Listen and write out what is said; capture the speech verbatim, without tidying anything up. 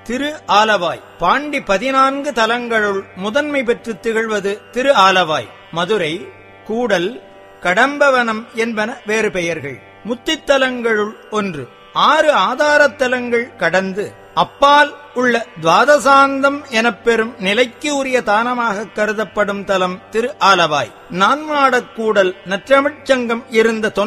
திரு ஆலவாய். பாண்டி பதினான்கு தலங்களுள் முதன்மை பெற்று திகழ்வது திரு ஆலவாய். மதுரை, கூடல், கடம்பவனம் என்பன வேறு பெயர்கள். முத்தித்தலங்களுள் ஒன்று. ஆறு ஆதாரத்தலங்கள் கடந்து அப்பால் உள்ள துவாதசாந்தம் எனப்பெறும் நிலைக்கு உரிய தானமாக கருதப்படும் தலம் திரு ஆலவாய். நான்மாடக்கூடல் நற்றமிழ்ச்சங்கம் இருந்த